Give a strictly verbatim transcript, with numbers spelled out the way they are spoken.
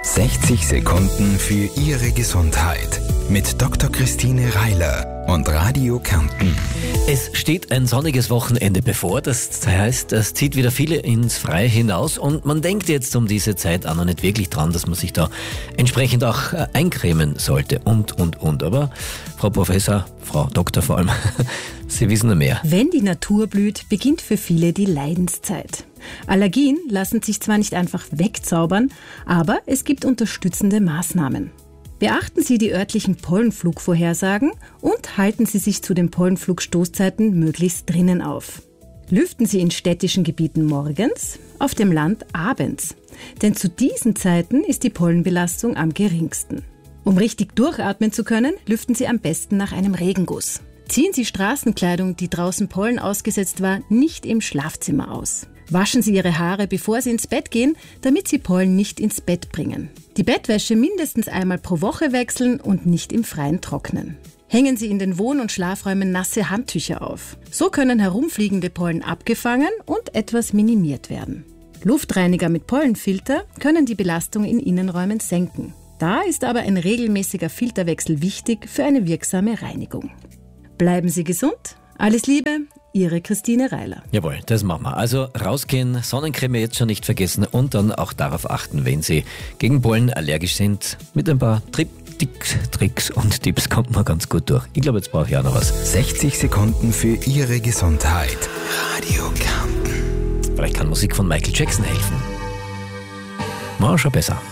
sechzig Sekunden für Ihre Gesundheit mit Doktor Christine Reiler und Radio Kärnten. Es steht ein sonniges Wochenende bevor, das heißt, es zieht wieder viele ins Freie hinaus und man denkt jetzt um diese Zeit auch noch nicht wirklich dran, dass man sich da entsprechend auch eincremen sollte und, und, und. Aber Frau Professor, Frau Doktor vor allem, Sie wissen noch mehr. Wenn die Natur blüht, beginnt für viele die Leidenszeit. Allergien lassen sich zwar nicht einfach wegzaubern, aber es gibt unterstützende Maßnahmen. Beachten Sie die örtlichen Pollenflugvorhersagen und halten Sie sich zu den Pollenflugstoßzeiten möglichst drinnen auf. Lüften Sie in städtischen Gebieten morgens, auf dem Land abends. Denn zu diesen Zeiten ist die Pollenbelastung am geringsten. Um richtig durchatmen zu können, lüften Sie am besten nach einem Regenguss. Ziehen Sie Straßenkleidung, die draußen Pollen ausgesetzt war, nicht im Schlafzimmer aus. Waschen Sie Ihre Haare, bevor Sie ins Bett gehen, damit Sie Pollen nicht ins Bett bringen. Die Bettwäsche mindestens einmal pro Woche wechseln und nicht im Freien trocknen. Hängen Sie in den Wohn- und Schlafräumen nasse Handtücher auf. So können herumfliegende Pollen abgefangen und etwas minimiert werden. Luftreiniger mit Pollenfilter können die Belastung in Innenräumen senken. Da ist aber ein regelmäßiger Filterwechsel wichtig für eine wirksame Reinigung. Bleiben Sie gesund. Alles Liebe, Ihre Christine Reiler. Jawohl, das machen wir. Also rausgehen, Sonnencreme jetzt schon nicht vergessen und dann auch darauf achten, wenn Sie gegen Pollen allergisch sind. Mit ein paar Tri- Tricks, Tricks und Tipps kommt man ganz gut durch. Ich glaube, jetzt brauche ich auch noch was. sechzig Sekunden für Ihre Gesundheit. Radio Kärnten. Vielleicht kann Musik von Michael Jackson helfen. War schon besser.